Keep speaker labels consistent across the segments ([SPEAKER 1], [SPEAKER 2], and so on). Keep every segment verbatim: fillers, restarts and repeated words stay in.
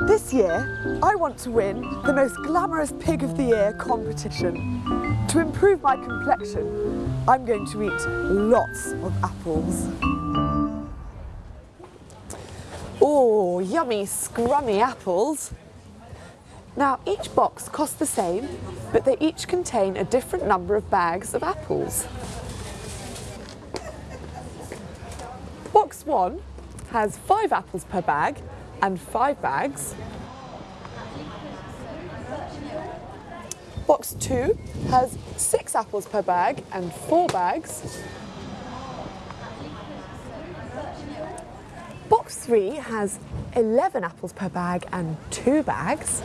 [SPEAKER 1] This year, I want to win the most glamorous Pig of the Year competition. To improve my complexion, I'm going to eat lots of apples. Oh, yummy, scrummy apples. Now, each box costs the same, but they each contain a different number of bags of apples. Box one has five apples per bag and five bags. Box two has six apples per bag and four bags. Box three has eleven apples per bag and two bags.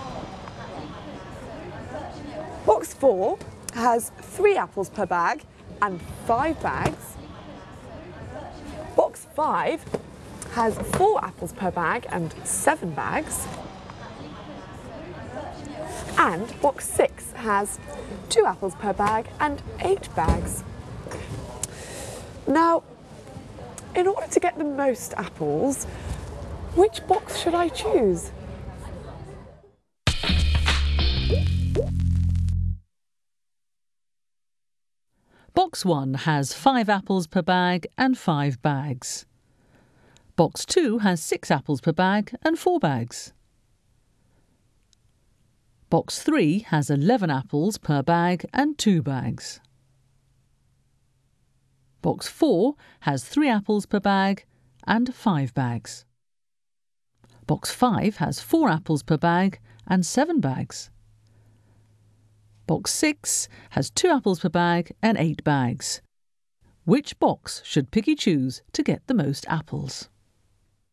[SPEAKER 1] Box four has three apples per bag and five bags. Box five has four apples per bag and seven bags. And box six has two apples per bag and eight bags. Now, in order to get the most apples, which box should I choose?
[SPEAKER 2] Box one has five apples per bag and five bags. Box two has six apples per bag and four bags. Box three has eleven apples per bag and two bags. Box four has three apples per bag and five bags. Box five has four apples per bag and seven bags. Box six has two apples per bag and eight bags. Which box should Piggy choose to get the most apples?